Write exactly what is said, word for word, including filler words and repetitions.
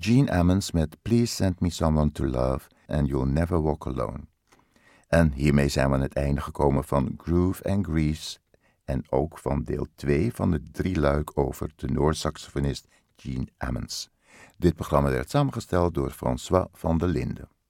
Gene Ammons met Please Send Me Someone to Love and You'll Never Walk Alone. En hiermee zijn we aan het einde gekomen van Groove and Grease en ook van deel twee van het drieluik over tenorsaxofonist Gene Ammons. Dit programma werd samengesteld door François van der Linden.